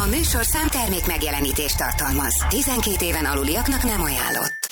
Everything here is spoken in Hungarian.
A műsorszám termék megjelenítést tartalmaz. 12 éven aluliaknak nem ajánlott.